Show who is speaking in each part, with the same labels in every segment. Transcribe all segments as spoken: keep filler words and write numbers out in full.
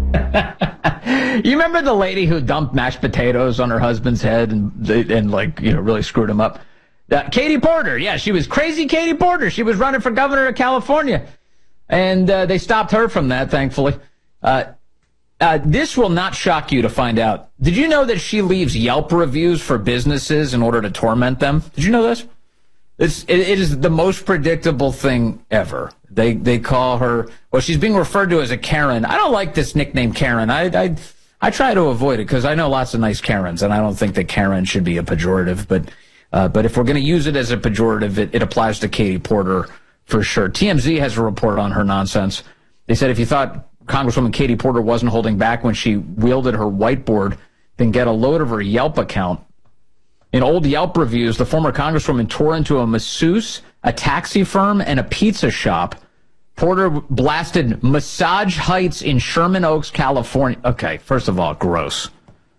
Speaker 1: You remember the lady who dumped mashed potatoes on her husband's head and, and like, you know, really screwed him up? Uh, Katie Porter. Yeah, she was crazy Katie Porter. She was running for governor of California. And uh, they stopped her from that, thankfully. Uh, uh, this will not shock you to find out. Did you know that she leaves Yelp reviews for businesses in order to torment them? Did you know this? It's, it, it is the most predictable thing ever. They they call her, well, she's being referred to as a Karen. I don't like this nickname Karen. I I, I try to avoid it because I know lots of nice Karens, and I don't think that Karen should be a pejorative. But uh, but if we're going to use it as a pejorative, it, it applies to Katie Porter for sure. T M Z has a report on her nonsense. They said if you thought Congresswoman Katie Porter wasn't holding back when she wielded her whiteboard, then get a load of her Yelp account. In old Yelp reviews, the former Congresswoman tore into a masseuse, a taxi firm, and a pizza shop. Porter blasted Massage Heights in Sherman Oaks, California. Okay, first of all, gross.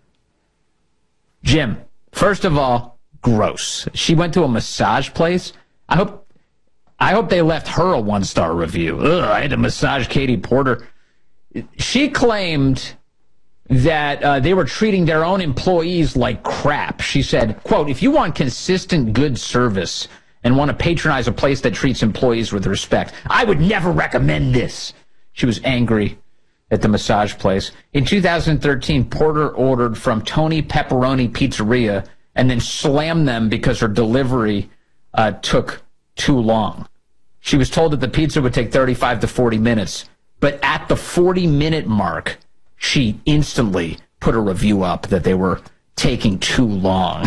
Speaker 1: Jim, first of all, gross. She went to a massage place. I hope I hope they left her a one-star review. Ugh, I had to massage Katie Porter. She claimed that uh, they were treating their own employees like crap. She said, quote, if you want consistent good service and want to patronize a place that treats employees with respect, I would never recommend this. She was angry at the massage place. In two thousand thirteen, Porter ordered from Tony Pepperoni Pizzeria and then slammed them because her delivery uh, took too long. She was told that the pizza would take thirty-five to forty minutes, but at the forty-minute mark, she instantly put a review up that they were taking too long.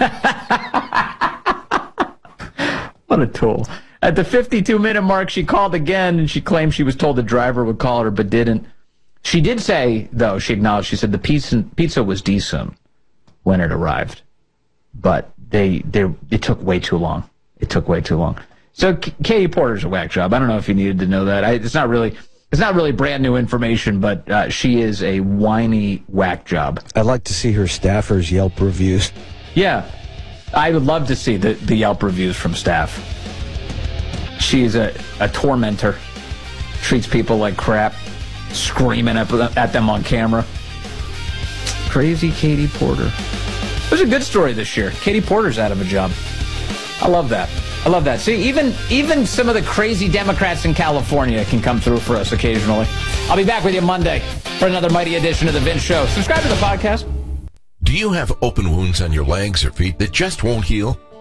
Speaker 1: What a tool. At the fifty-two minute mark, she called again, and she claimed she was told the driver would call her, but didn't. She did say, though, she acknowledged, she said the pizza, pizza was decent when it arrived, but they, they it took way too long. It took way too long. So K- Katie Porter's a whack job. I don't know if you needed to know that. I, it's not really... It's not really brand new information, but uh, she is a whiny whack job.
Speaker 2: I'd like to see her staffers' Yelp reviews.
Speaker 1: Yeah, I would love to see the, the Yelp reviews from staff. She's a, a tormentor, treats people like crap, screaming at, at them on camera. Crazy Katie Porter. It was a good story this year. Katie Porter's out of a job. I love that. I love that. See, even even some of the crazy Democrats in California can come through for us occasionally. I'll be back with you Monday for another mighty edition of The Vince Show. Subscribe to the podcast.
Speaker 3: Do you have open wounds on your legs or feet that just won't heal?